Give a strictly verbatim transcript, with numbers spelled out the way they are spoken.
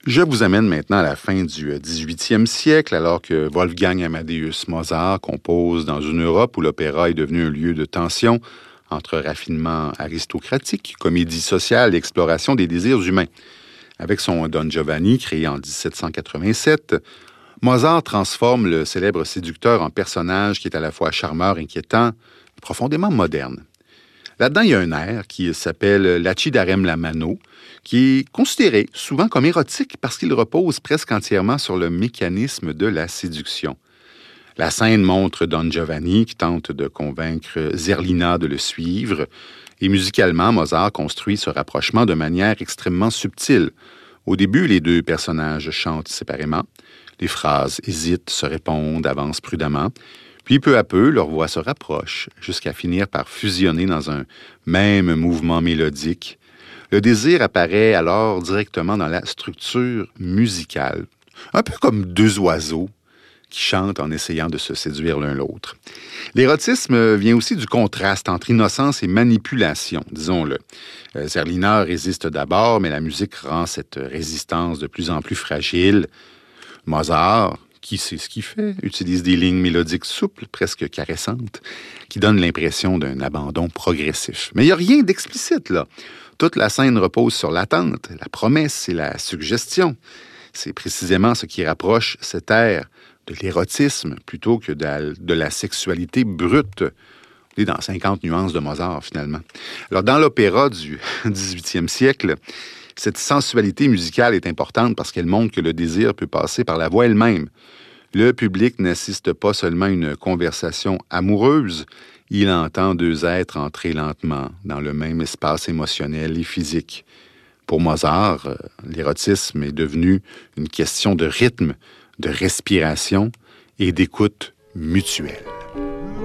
Je vous amène maintenant à la fin du dix-huitième siècle, alors que Wolfgang Amadeus Mozart compose dans une Europe où l'opéra est devenu un lieu de tension entre raffinement aristocratique, comédie sociale et exploration des désirs humains. Avec son Don Giovanni, créé en dix-sept cent quatre-vingt-sept, Mozart transforme le célèbre séducteur en personnage qui est à la fois charmeur, inquiétant et profondément moderne. Là-dedans, il y a un air qui s'appelle Lacidarem la mano, qui est considéré souvent comme érotique parce qu'il repose presque entièrement sur le mécanisme de la séduction. La scène montre Don Giovanni qui tente de convaincre Zerlina de le suivre, et musicalement, Mozart construit ce rapprochement de manière extrêmement subtile. Au début, les deux personnages chantent séparément, les phrases hésitent, se répondent, avancent prudemment. Puis, peu à peu, leurs voix se rapprochent, jusqu'à finir par fusionner dans un même mouvement mélodique. Le désir apparaît alors directement dans la structure musicale, un peu comme deux oiseaux qui chantent en essayant de se séduire l'un l'autre. L'érotisme vient aussi du contraste entre innocence et manipulation, disons-le. Zerlina résiste d'abord, mais la musique rend cette résistance de plus en plus fragile. Mozart, qui sait ce qu'il fait, utilise des lignes mélodiques souples, presque caressantes, qui donnent l'impression d'un abandon progressif. Mais il n'y a rien d'explicite, là. Toute la scène repose sur l'attente, la promesse et la suggestion. C'est précisément ce qui rapproche cet air de l'érotisme plutôt que de la, de la sexualité brute. On est dans cinquante nuances de Mozart, finalement. Alors, dans l'opéra du dix-huitième siècle, cette sensualité musicale est importante parce qu'elle montre que le désir peut passer par la voix elle-même. Le public n'assiste pas seulement à une conversation amoureuse, il entend deux êtres entrer lentement dans le même espace émotionnel et physique. Pour Mozart, l'érotisme est devenu une question de rythme, de respiration et d'écoute mutuelle.